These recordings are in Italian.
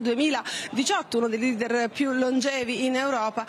2018, uno dei leader più longevi in Europa,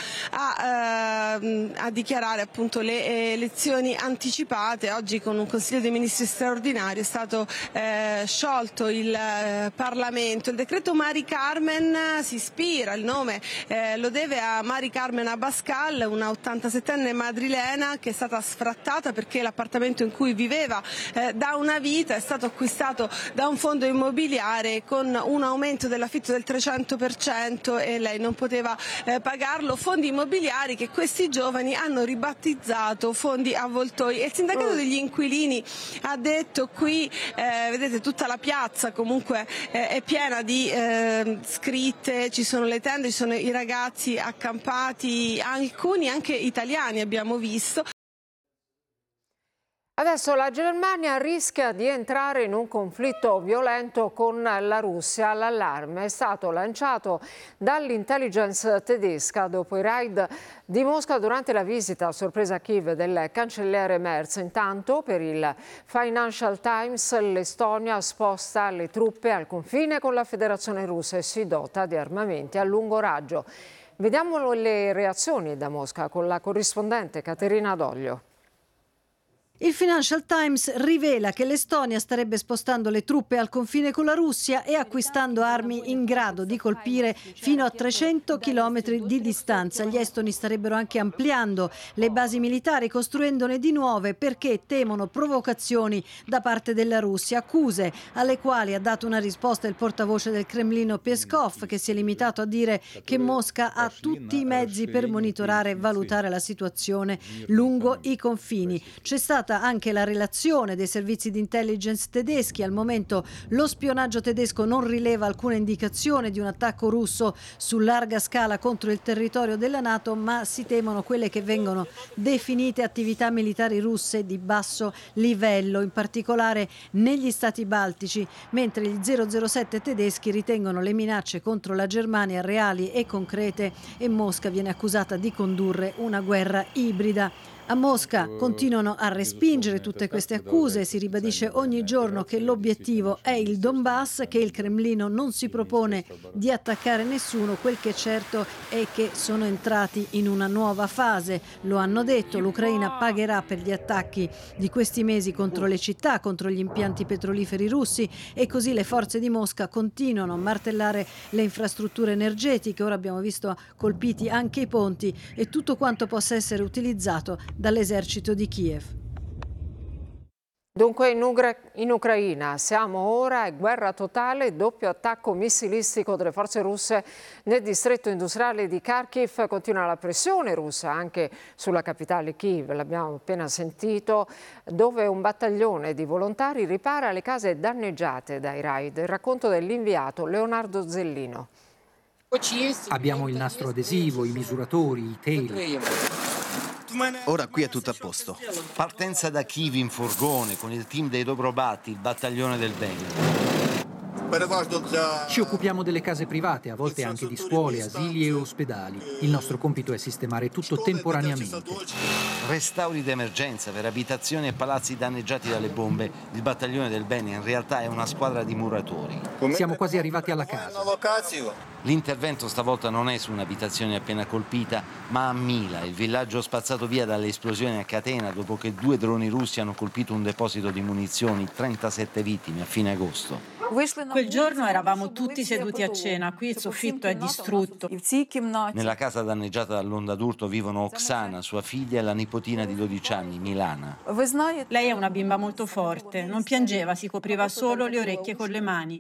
a dichiarare appunto le elezioni anticipate. Oggi con un Consiglio dei Ministri straordinario è stato sciolto il Parlamento. Il decreto Mari Carmen si ispira, il nome lo deve a Mari Carmen Abascal, una 87enne madrilena che è stata sfrattata perché l'appartamento in cui viveva da una vita è stato acquistato da un fondo immobiliare con un aumento dell'affitto del 300% e lei non poteva pagarlo, fondi immobiliari che questi giovani hanno ribattezzato fondi avvoltoi. E il sindacato degli inquilini ha detto qui, vedete tutta la piazza comunque è piena di scritte, ci sono le tende, ci sono i ragazzi accampati, alcuni anche italiani abbiamo visto. Adesso la Germania rischia di entrare in un conflitto violento con la Russia. L'allarme è stato lanciato dall'intelligence tedesca dopo i raid di Mosca durante la visita a sorpresa a Kiev del cancelliere Merz. Intanto, per il Financial Times, l'Estonia sposta le truppe al confine con la Federazione Russa e si dota di armamenti a lungo raggio. Vediamo le reazioni da Mosca con la corrispondente Caterina Doglio. Il Financial Times rivela che l'Estonia starebbe spostando le truppe al confine con la Russia e acquistando armi in grado di colpire fino a 300 chilometri di distanza. Gli estoni starebbero anche ampliando le basi militari, costruendone di nuove perché temono provocazioni da parte della Russia, accuse alle quali ha dato una risposta il portavoce del Cremlino Peskov, che si è limitato a dire che Mosca ha tutti i mezzi per monitorare e valutare la situazione lungo i confini. C'è stata anche la relazione dei servizi di intelligence tedeschi. Al momento lo spionaggio tedesco non rileva alcuna indicazione di un attacco russo su larga scala contro il territorio della NATO, ma si temono quelle che vengono definite attività militari russe di basso livello, in particolare negli stati baltici, mentre gli 007 tedeschi ritengono le minacce contro la Germania reali e concrete e Mosca viene accusata di condurre una guerra ibrida. A Mosca continuano a respingere tutte queste accuse, si ribadisce ogni giorno che l'obiettivo è il Donbass, che il Cremlino non si propone di attaccare nessuno, quel che è certo è che sono entrati in una nuova fase, lo hanno detto, l'Ucraina pagherà per gli attacchi di questi mesi contro le città, contro gli impianti petroliferi russi e così le forze di Mosca continuano a martellare le infrastrutture energetiche, ora abbiamo visto colpiti anche i ponti e tutto quanto possa essere utilizzato dall'esercito di Kiev. Dunque in Ucraina siamo ora a guerra totale, doppio attacco missilistico delle forze russe nel distretto industriale di Kharkiv. Continua la pressione russa anche sulla capitale Kiev, l'abbiamo appena sentito, dove un battaglione di volontari ripara le case danneggiate dai raid. Il racconto dell'inviato Leonardo Zellino. Abbiamo il nastro adesivo, i misuratori, i teli. Ora qui è tutto a posto. Partenza da Kiev in furgone con il team dei Dobrobati, il battaglione del bene. Ci occupiamo delle case private, a volte anche di scuole, asili e ospedali. Il nostro compito è sistemare tutto temporaneamente. Restauri d'emergenza per abitazioni e palazzi danneggiati dalle bombe. Il battaglione del bene in realtà è una squadra di muratori. Siamo quasi arrivati alla casa. L'intervento stavolta non è su un'abitazione appena colpita, ma a Mila, il villaggio spazzato via dalle esplosioni a catena dopo che 2 droni russi hanno colpito un deposito di munizioni, 37 vittime a fine agosto. Quel giorno eravamo tutti seduti a cena, qui il soffitto è distrutto. Nella casa danneggiata dall'onda d'urto vivono Oksana, sua figlia e la nipotina di 12 anni, Milana. Lei è una bimba molto forte, non piangeva, si copriva solo le orecchie con le mani.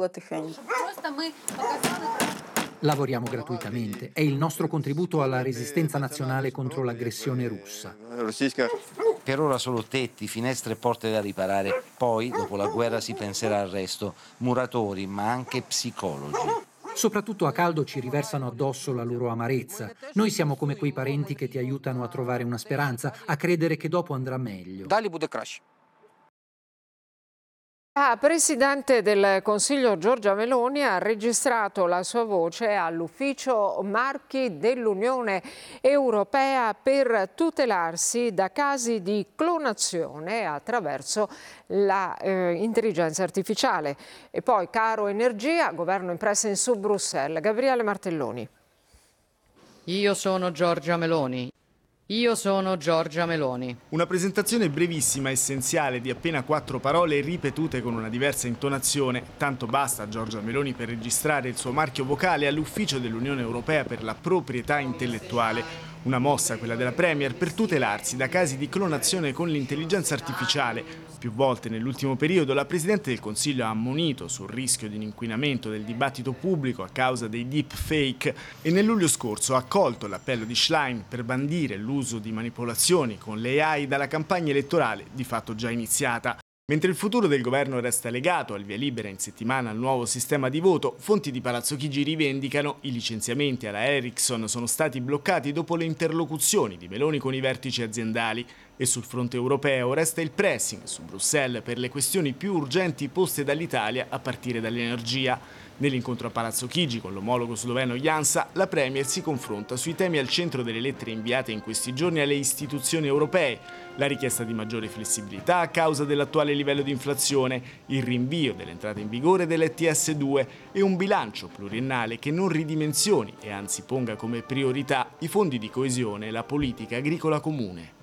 Lavoriamo gratuitamente. È il nostro contributo alla resistenza nazionale contro l'aggressione russa. Per ora solo tetti, finestre e porte da riparare. Poi, dopo la guerra, si penserà al resto. Muratori, ma anche psicologi. Soprattutto a caldo ci riversano addosso la loro amarezza. Noi siamo come quei parenti che ti aiutano a trovare una speranza, a credere che dopo andrà meglio. La Presidente del Consiglio Giorgia Meloni ha registrato la sua voce all'ufficio marchi dell'Unione Europea per tutelarsi da casi di clonazione attraverso l'intelligenza artificiale. E poi caro energia, governo in pressing su Bruxelles. Gabriele Martelloni. Io sono Giorgia Meloni. Io sono Giorgia Meloni. Una presentazione brevissima, essenziale, di appena 4 parole ripetute con una diversa intonazione. Tanto basta a Giorgia Meloni per registrare il suo marchio vocale all'ufficio dell'Unione Europea per la proprietà intellettuale. Una mossa, quella della Premier, per tutelarsi da casi di clonazione con l'intelligenza artificiale. Più volte nell'ultimo periodo la Presidente del Consiglio ha ammonito sul rischio di un inquinamento del dibattito pubblico a causa dei deepfake e nel luglio scorso ha accolto l'appello di Schlein per bandire l'uso di manipolazioni con l'AI dalla campagna elettorale di fatto già iniziata. Mentre il futuro del governo resta legato al via libera in settimana al nuovo sistema di voto, fonti di Palazzo Chigi rivendicano i licenziamenti alla Ericsson sono stati bloccati dopo le interlocuzioni di Meloni con i vertici aziendali e sul fronte europeo resta il pressing su Bruxelles per le questioni più urgenti poste dall'Italia a partire dall'energia. Nell'incontro a Palazzo Chigi con l'omologo sloveno Janša, la Premier si confronta sui temi al centro delle lettere inviate in questi giorni alle istituzioni europee, la richiesta di maggiore flessibilità a causa dell'attuale livello di inflazione, il rinvio dell'entrata in vigore dell'ETS2 e un bilancio pluriennale che non ridimensioni e anzi ponga come priorità i fondi di coesione e la politica agricola comune.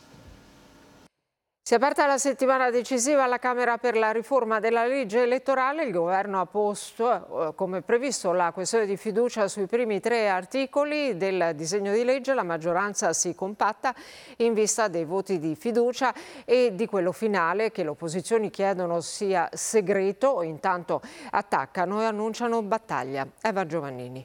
Si è aperta la settimana decisiva alla Camera per la riforma della legge elettorale. Il governo ha posto, come previsto, la questione di fiducia sui primi 3 articoli del disegno di legge. La maggioranza si compatta in vista dei voti di fiducia e di quello finale che le opposizioni chiedono sia segreto. Intanto attaccano e annunciano battaglia. Eva Giovannini.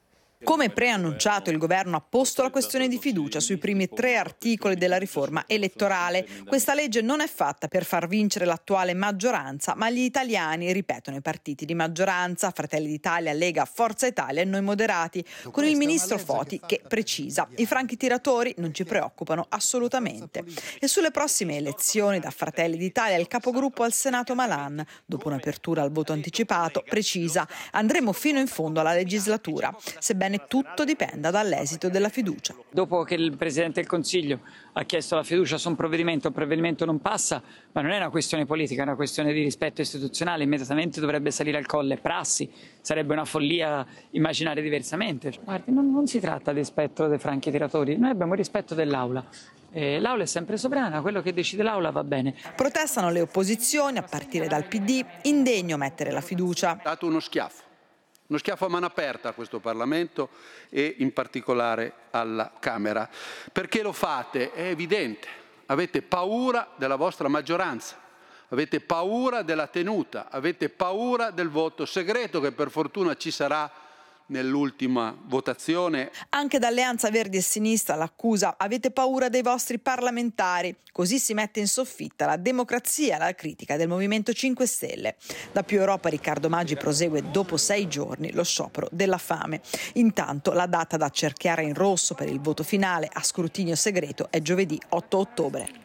Come preannunciato, il governo ha posto la questione di fiducia sui primi 3 articoli della riforma elettorale. Questa legge non è fatta per far vincere l'attuale maggioranza, ma gli italiani, ripetono i partiti di maggioranza, Fratelli d'Italia, Lega, Forza Italia e Noi Moderati, con il ministro Foti che precisa: i franchi tiratori non ci preoccupano assolutamente. E sulle prossime elezioni, da Fratelli d'Italia il capogruppo al Senato Malan, dopo un'apertura al voto anticipato, precisa: andremo fino in fondo alla legislatura, sebbene tutto dipenda dall'esito della fiducia. Dopo che il Presidente del Consiglio ha chiesto la fiducia su un provvedimento, il provvedimento non passa, ma non è una questione politica, è una questione di rispetto istituzionale, immediatamente dovrebbe salire al colle prassi, sarebbe una follia immaginare diversamente. Guardi, non si tratta di rispetto dei franchi tiratori, noi abbiamo il rispetto dell'Aula. L'Aula è sempre sovrana, quello che decide l'Aula va bene. Protestano le opposizioni, a partire dal PD, indegno mettere la fiducia. Ha dato uno schiaffo a mano aperta a questo Parlamento e in particolare alla Camera. Perché lo fate? È evidente, avete paura della vostra maggioranza, avete paura della tenuta, avete paura del voto segreto che per fortuna ci sarà nell'ultima votazione. Anche da Alleanza Verdi e Sinistra l'accusa: avete paura dei vostri parlamentari. Così si mette in soffitta la democrazia e la critica del Movimento 5 Stelle. Da Più Europa Riccardo Maggi prosegue dopo 6 giorni lo sciopero della fame. Intanto la data da cerchiare in rosso per il voto finale a scrutinio segreto è giovedì 8 ottobre.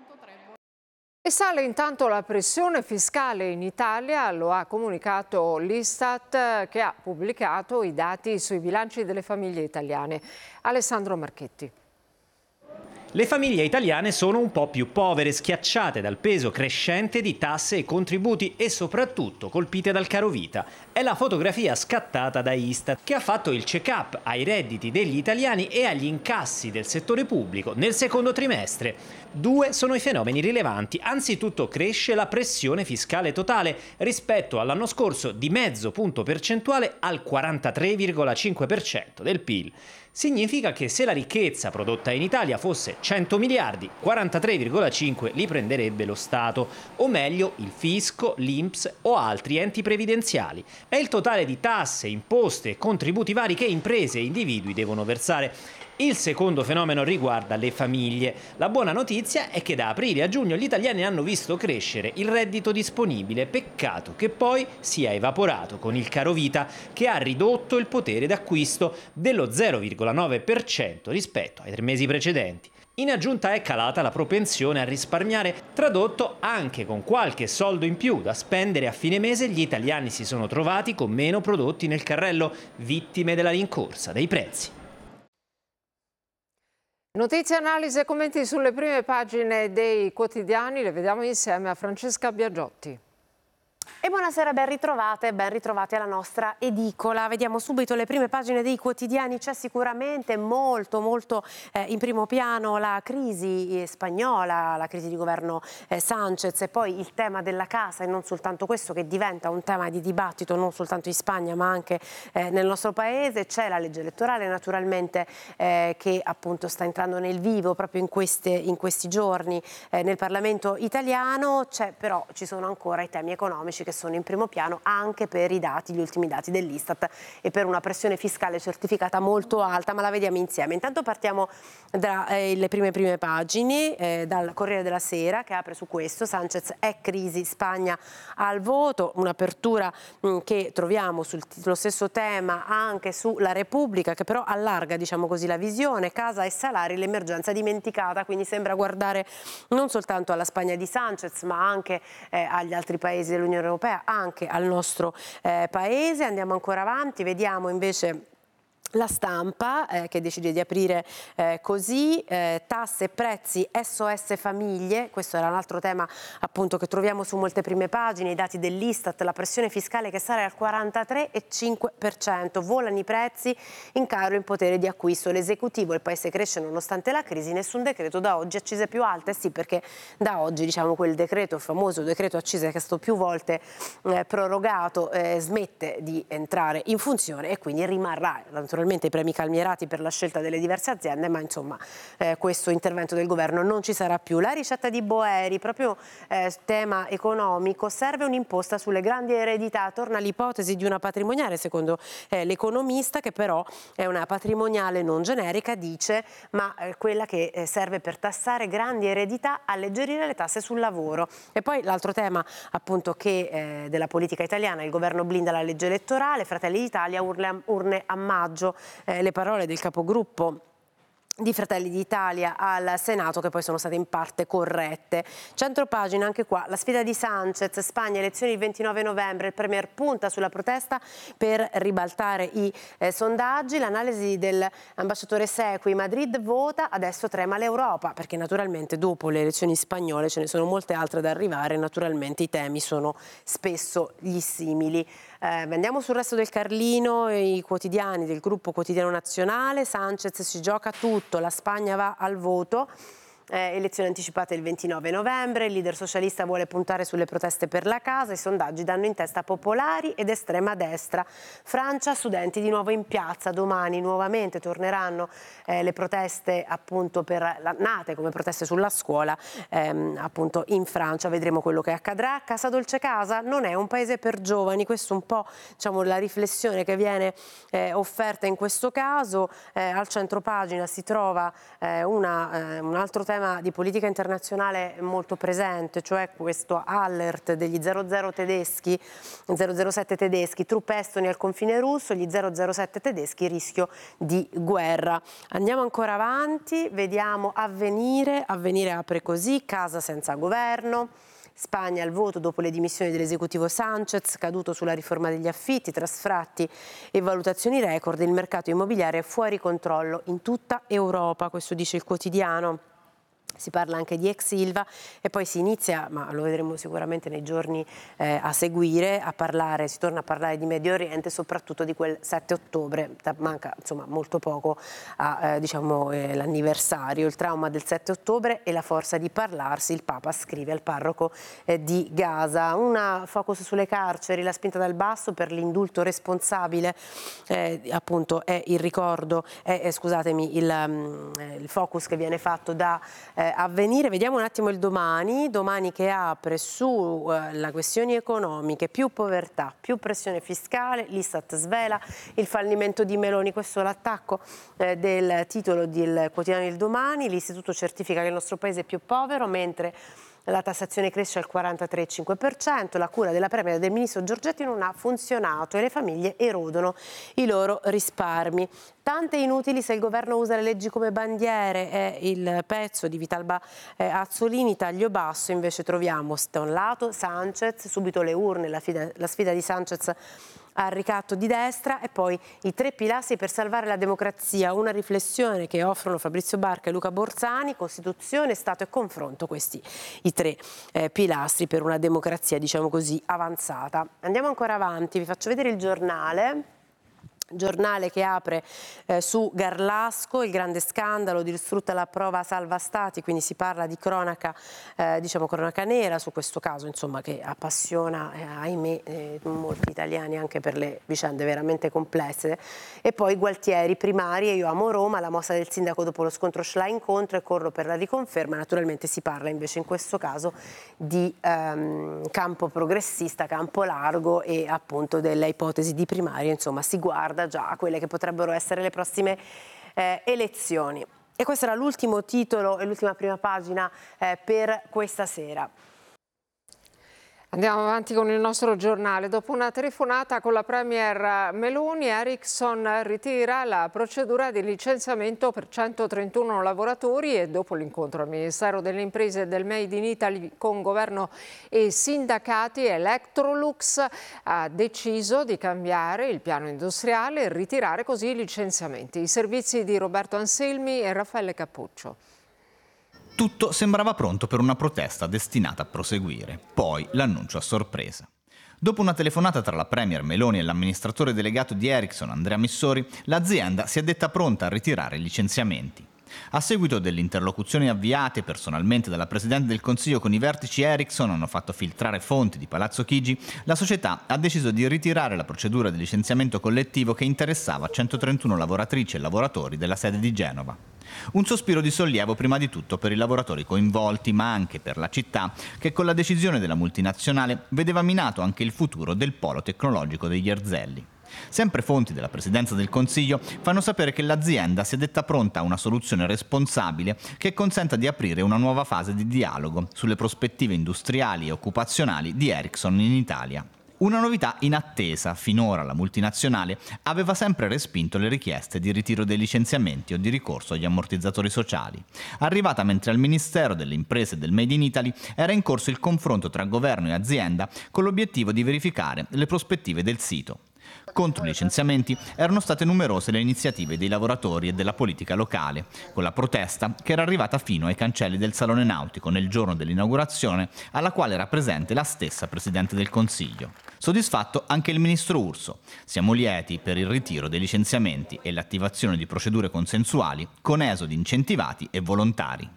E sale intanto la pressione fiscale in Italia, lo ha comunicato l'Istat che ha pubblicato i dati sui bilanci delle famiglie italiane. Alessandro Marchetti. Le famiglie italiane sono un po' più povere, schiacciate dal peso crescente di tasse e contributi e soprattutto colpite dal carovita. È la fotografia scattata da Istat, che ha fatto il check-up ai redditi degli italiani e agli incassi del settore pubblico nel secondo trimestre. 2 sono i fenomeni rilevanti. Anzitutto cresce la pressione fiscale totale rispetto all'anno scorso di mezzo punto percentuale al 43,5% del PIL. Significa che se la ricchezza prodotta in Italia fosse 100 miliardi, 43,5 li prenderebbe lo Stato, o meglio il fisco, l'INPS o altri enti previdenziali. È il totale di tasse, imposte e contributi vari che imprese e individui devono versare. Il secondo fenomeno riguarda le famiglie. La buona notizia è che da aprile a giugno gli italiani hanno visto crescere il reddito disponibile, peccato che poi sia evaporato con il carovita che ha ridotto il potere d'acquisto dello 0,9% rispetto ai 3 mesi precedenti. In aggiunta è calata la propensione a risparmiare, tradotto anche con qualche soldo in più da spendere a fine mese gli italiani si sono trovati con meno prodotti nel carrello, vittime della rincorsa dei prezzi. Notizie, analisi e commenti sulle prime pagine dei quotidiani, le vediamo insieme a Francesca Biagiotti. E buonasera, ben ritrovati alla nostra edicola. Vediamo subito le prime pagine dei quotidiani. C'è sicuramente molto in primo piano la crisi spagnola, la crisi di governo Sánchez e poi il tema della casa, e non soltanto questo, che diventa un tema di dibattito non soltanto in Spagna ma anche nel nostro paese. C'è la legge elettorale naturalmente che appunto sta entrando nel vivo proprio in questi giorni nel Parlamento italiano. Però ci sono ancora i temi economici che sono in primo piano anche per gli ultimi dati dell'Istat e per una pressione fiscale certificata molto alta, ma la vediamo insieme. Intanto partiamo dalle prime pagine, dal Corriere della Sera che apre su questo: Sánchez è crisi, Spagna al voto, un'apertura che troviamo sullo stesso tema anche sulla Repubblica, che però allarga, diciamo così, la visione, casa e salari, l'emergenza dimenticata, quindi sembra guardare non soltanto alla Spagna di Sánchez ma anche agli altri paesi dell'Unione Europea, anche al nostro paese. Andiamo ancora avanti, vediamo invece La Stampa che decide di aprire così: tasse e prezzi, SOS famiglie. Questo era un altro tema appunto che troviamo su molte prime pagine, i dati dell'Istat, la pressione fiscale che sale al 43,5%, volano i prezzi, in calo il potere di acquisto, l'esecutivo, il paese cresce nonostante la crisi, nessun decreto da oggi, accise più alte. Sì, perché da oggi, diciamo, quel decreto, il famoso decreto accise che è stato più volte prorogato, smette di entrare in funzione e quindi rimarrà naturalmente i premi calmierati per la scelta delle diverse aziende, ma insomma questo intervento del governo non ci sarà più. La ricetta di Boeri, proprio tema economico: serve un'imposta sulle grandi eredità, torna l'ipotesi di una patrimoniale secondo l'economista, che però è una patrimoniale non generica, dice, ma quella che serve per tassare grandi eredità, alleggerire le tasse sul lavoro. E poi l'altro tema appunto che della politica italiana: il governo blinda la legge elettorale, Fratelli d'Italia, urne a maggio. Le parole del capogruppo di Fratelli d'Italia al Senato, che poi sono state in parte corrette. Centropagina, anche qua, la sfida di Sánchez, Spagna, elezioni il 29 novembre, il Premier punta sulla protesta per ribaltare i sondaggi, l'analisi dell'ambasciatore Sequi: Madrid vota, adesso trema l'Europa, perché naturalmente dopo le elezioni spagnole ce ne sono molte altre da arrivare, naturalmente i temi sono spesso gli simili. Andiamo sul resto del Carlino, i quotidiani del gruppo Quotidiano Nazionale: Sánchez si gioca tutto, la Spagna va al voto. Elezioni anticipate il 29 novembre, il leader socialista vuole puntare sulle proteste per la casa, i sondaggi danno in testa popolari ed estrema destra. Francia, studenti di nuovo in piazza, domani nuovamente torneranno le proteste appunto nate come proteste sulla scuola appunto in Francia, vedremo quello che accadrà. Casa Dolce Casa non è un paese per giovani, questo è un po', diciamo, la riflessione che viene offerta in questo caso. Al centropagina si trova un altro tema di politica internazionale molto presente, cioè questo alert degli 007 tedeschi, truppe estoni al confine russo, gli 007 tedeschi, rischio di guerra. Andiamo ancora avanti, vediamo Avvenire apre così: casa senza governo, Spagna al voto dopo le dimissioni dell'esecutivo Sánchez, caduto sulla riforma degli affitti, tra sfratti e valutazioni record, il mercato immobiliare è fuori controllo in tutta Europa, questo dice il quotidiano. Si parla anche di ex Ilva e poi si inizia, ma lo vedremo sicuramente nei giorni a seguire, si torna a parlare di Medio Oriente, soprattutto di quel 7 ottobre, manca insomma molto poco a l'anniversario, il trauma del 7 ottobre e la forza di parlarsi, il Papa scrive al parroco di Gaza. Una focus sulle carceri, la spinta dal basso per l'indulto responsabile, appunto è il ricordo, il focus che viene fatto da Avvenire. Vediamo un attimo il domani che apre sulle questioni economiche: più povertà, più pressione fiscale, l'Istat svela il fallimento di Meloni, questo è l'attacco del titolo del quotidiano Il Domani. L'Istituto certifica che il nostro paese è più povero, mentre la tassazione cresce al 43,5%, la cura della Premier del ministro Giorgetti non ha funzionato e le famiglie erodono i loro risparmi. Tante inutili se il governo usa le leggi come bandiere, è il pezzo di Vitalba Azzolini. Taglio basso invece troviamo da un lato Sanchez, subito le urne, la sfida di Sanchez al ricatto di destra e poi i 3 pilastri per salvare la democrazia, una riflessione che offrono Fabrizio Barca e Luca Borsani, Costituzione, Stato e confronto, questi i 3 pilastri per una democrazia, diciamo così, avanzata. Andiamo ancora avanti, vi faccio vedere il giornale che apre su Garlasco, il grande scandalo, distrutta la prova salva stati, quindi si parla di cronaca, diciamo cronaca nera su questo caso, insomma, che appassiona, ahimè, molti italiani anche per le vicende veramente complesse. E poi Gualtieri, primarie, io amo Roma, la mossa del sindaco dopo lo scontro Schlein-Contro e corro per la riconferma. Naturalmente si parla invece in questo caso di campo progressista, campo largo e appunto delle ipotesi di primarie, insomma si guarda già a quelle che potrebbero essere le prossime elezioni. E questo era l'ultimo titolo e l'ultima prima pagina per questa sera. Andiamo avanti con il nostro giornale. Dopo una telefonata con la Premier Meloni, Ericsson ritira la procedura di licenziamento per 131 lavoratori e dopo l'incontro al Ministero delle Imprese e del Made in Italy con governo e sindacati, Electrolux ha deciso di cambiare il piano industriale e ritirare così i licenziamenti. I servizi di Roberto Anselmi e Raffaele Cappuccio. Tutto sembrava pronto per una protesta destinata a proseguire, poi l'annuncio a sorpresa. Dopo una telefonata tra la Premier Meloni e l'amministratore delegato di Ericsson, Andrea Missori, l'azienda si è detta pronta a ritirare i licenziamenti. A seguito delle interlocuzioni avviate personalmente dalla Presidente del Consiglio con i vertici Ericsson hanno fatto filtrare fonti di Palazzo Chigi, la società ha deciso di ritirare la procedura di licenziamento collettivo che interessava 131 lavoratrici e lavoratori della sede di Genova. Un sospiro di sollievo prima di tutto per i lavoratori coinvolti, ma anche per la città, che con la decisione della multinazionale vedeva minato anche il futuro del polo tecnologico degli Erzelli. Sempre fonti della Presidenza del Consiglio fanno sapere che l'azienda si è detta pronta a una soluzione responsabile che consenta di aprire una nuova fase di dialogo sulle prospettive industriali e occupazionali di Ericsson in Italia. Una novità inattesa, finora la multinazionale aveva sempre respinto le richieste di ritiro dei licenziamenti o di ricorso agli ammortizzatori sociali. Arrivata mentre al Ministero delle Imprese e del Made in Italy era in corso il confronto tra governo e azienda con l'obiettivo di verificare le prospettive del sito. Contro i licenziamenti erano state numerose le iniziative dei lavoratori e della politica locale, con la protesta che era arrivata fino ai cancelli del Salone Nautico nel giorno dell'inaugurazione, alla quale era presente la stessa Presidente del Consiglio. Soddisfatto anche il ministro Urso. Siamo lieti per il ritiro dei licenziamenti e l'attivazione di procedure consensuali con esodi incentivati e volontari.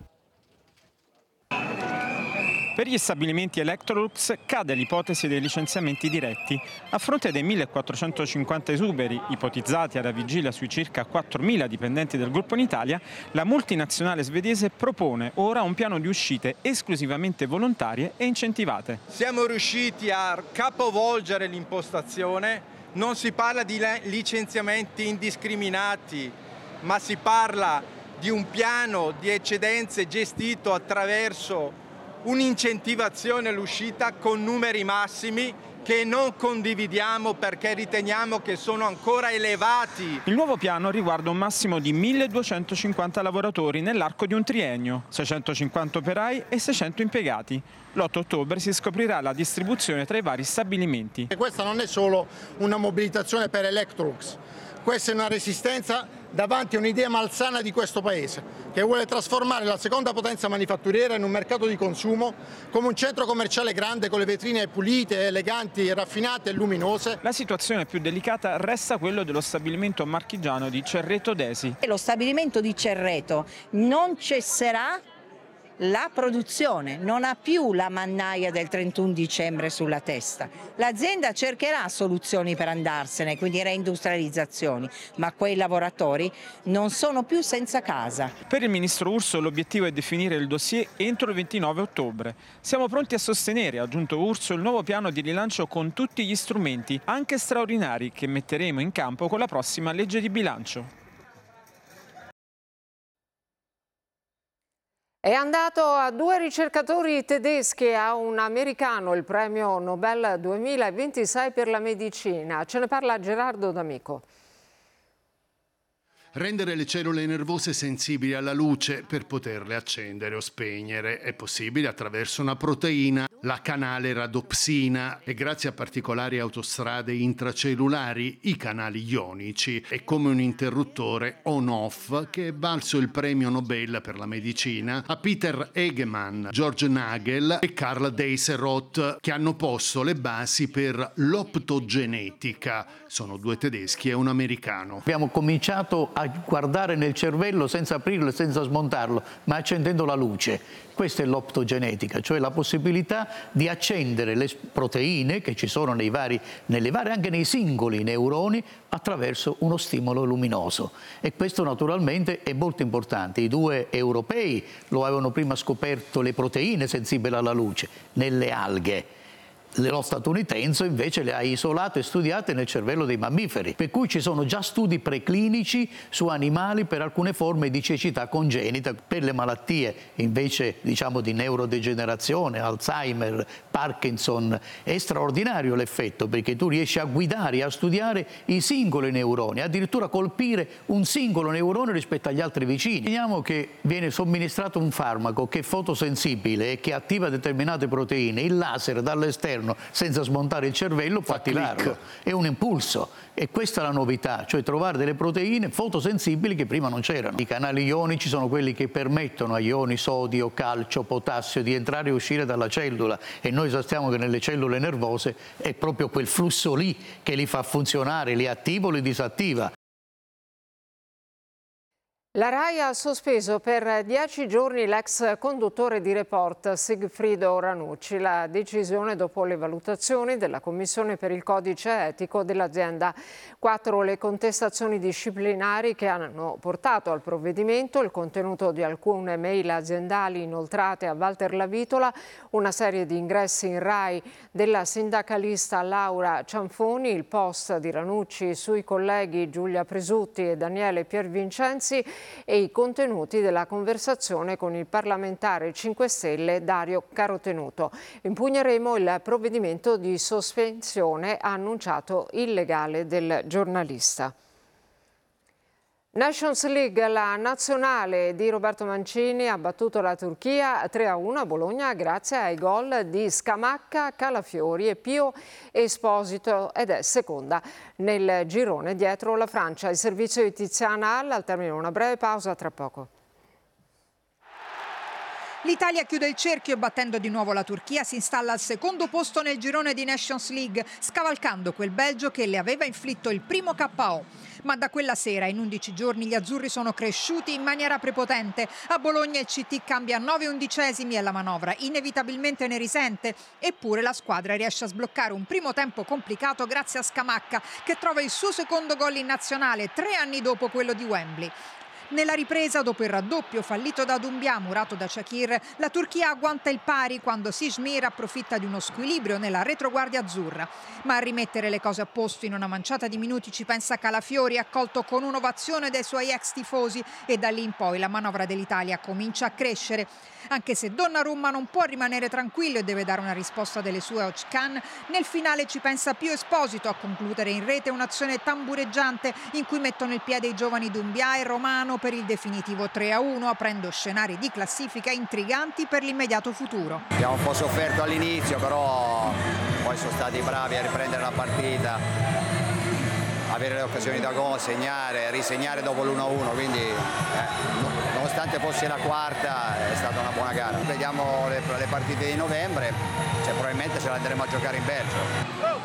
Per gli stabilimenti Electrolux cade l'ipotesi dei licenziamenti diretti. A fronte dei 1.450 esuberi ipotizzati alla vigilia sui circa 4.000 dipendenti del gruppo in Italia, la multinazionale svedese propone ora un piano di uscite esclusivamente volontarie e incentivate. Siamo riusciti a capovolgere l'impostazione, non si parla di licenziamenti indiscriminati, ma si parla di un piano di eccedenze gestito attraverso un'incentivazione all'uscita con numeri massimi che non condividiamo perché riteniamo che sono ancora elevati. Il nuovo piano riguarda un massimo di 1.250 lavoratori nell'arco di un triennio, 650 operai e 600 impiegati. L'8 ottobre si scoprirà la distribuzione tra i vari stabilimenti. E questa non è solo una mobilitazione per Electrolux, questa è una resistenza davanti a un'idea malsana di questo Paese, che vuole trasformare la seconda potenza manifatturiera in un mercato di consumo come un centro commerciale grande con le vetrine pulite, eleganti, raffinate e luminose. La situazione più delicata resta quello dello stabilimento marchigiano di Cerreto Desi. Lo stabilimento di Cerreto non cesserà la produzione, non ha più la mannaia del 31 dicembre sulla testa. L'azienda cercherà soluzioni per andarsene, quindi reindustrializzazioni, ma quei lavoratori non sono più senza casa. Per il ministro Urso l'obiettivo è definire il dossier entro il 29 ottobre. Siamo pronti a sostenere, ha aggiunto Urso, il nuovo piano di rilancio con tutti gli strumenti, anche straordinari, che metteremo in campo con la prossima legge di bilancio. È andato a 2 ricercatori tedeschi e a un americano il premio Nobel 2026 per la medicina. Ce ne parla Gerardo D'Amico. Rendere le cellule nervose sensibili alla luce per poterle accendere o spegnere è possibile attraverso una proteina, la canale radopsina, e grazie a particolari autostrade intracellulari, i canali ionici. È come un interruttore on-off che è valso il premio Nobel per la medicina a Peter Egemann, George Nagel e Karl Deisseroth, che hanno posto le basi per l'optogenetica. Sono 2 tedeschi e un americano. Abbiamo cominciato a guardare nel cervello senza aprirlo e senza smontarlo, ma accendendo la luce. Questa è l'optogenetica, cioè la possibilità di accendere le proteine che ci sono anche nei singoli neuroni attraverso uno stimolo luminoso. E questo naturalmente è molto importante. I 2 europei lo avevano prima scoperto, le proteine sensibili alla luce, nelle alghe. Lo statunitense invece le ha isolate e studiate nel cervello dei mammiferi, per cui ci sono già studi preclinici su animali per alcune forme di cecità congenita, per le malattie invece di neurodegenerazione, Alzheimer, Parkinson. È straordinario l'effetto, perché tu riesci a guidare e a studiare i singoli neuroni, addirittura colpire un singolo neurone rispetto agli altri vicini. Vediamo che viene somministrato un farmaco che è fotosensibile e che attiva determinate proteine, il laser dall'esterno senza smontare il cervello può attivarlo, è un impulso, e questa è la novità, cioè trovare delle proteine fotosensibili che prima non c'erano. I canali ionici sono quelli che permettono agli ioni sodio, calcio, potassio di entrare e uscire dalla cellula, e noi sappiamo che nelle cellule nervose è proprio quel flusso lì che li fa funzionare, li attiva o li disattiva. La RAI ha sospeso per 10 giorni l'ex conduttore di Report Sigfrido Ranucci. La decisione dopo le valutazioni della Commissione per il codice etico dell'azienda. 4 le contestazioni disciplinari che hanno portato al provvedimento, il contenuto di alcune mail aziendali inoltrate a Walter Lavitola, una serie di ingressi in RAI della sindacalista Laura Cianfoni, il post di Ranucci sui colleghi Giulia Presutti e Daniele Piervincenzi e i contenuti della conversazione con il parlamentare 5 Stelle Dario Carotenuto. Impugneremo il provvedimento di sospensione, ha annunciato il legale del giornalista. Nations League, la nazionale di Roberto Mancini ha battuto la Turchia 3-1 a Bologna grazie ai gol di Scamacca, Calafiori e Pio Esposito, ed è seconda nel girone dietro la Francia. Il servizio di Tiziana Alla, al termine di una breve pausa, tra poco. L'Italia chiude il cerchio e battendo di nuovo la Turchia si installa al secondo posto nel girone di Nations League, scavalcando quel Belgio che le aveva inflitto il primo KO. Ma da quella sera in 11 giorni gli azzurri sono cresciuti in maniera prepotente. A Bologna il CT cambia 9/11 e la manovra inevitabilmente ne risente. Eppure la squadra riesce a sbloccare un primo tempo complicato grazie a Scamacca, che trova il suo secondo gol in nazionale 3 anni dopo quello di Wembley. Nella ripresa, dopo il raddoppio fallito da Doumbia, murato da Shaqir, la Turchia agguanta il pari quando Sijmir approfitta di uno squilibrio nella retroguardia azzurra. Ma a rimettere le cose a posto in una manciata di minuti ci pensa Calafiori, accolto con un'ovazione dai suoi ex tifosi, e da lì in poi la manovra dell'Italia comincia a crescere. Anche se Donnarumma non può rimanere tranquillo e deve dare una risposta delle sue a Özcan, nel finale ci pensa Pio Esposito a concludere in rete un'azione tambureggiante in cui mettono il piede i giovani Doumbia e Romano per il definitivo 3-1, aprendo scenari di classifica intriganti per l'immediato futuro. Abbiamo un po' sofferto all'inizio, però poi sono stati bravi a riprendere la partita, avere le occasioni da gol, segnare, risegnare dopo l'1-1, quindi nonostante fosse la quarta è stata una buona gara. Vediamo le partite di novembre, probabilmente ce le andremo a giocare in Belgio.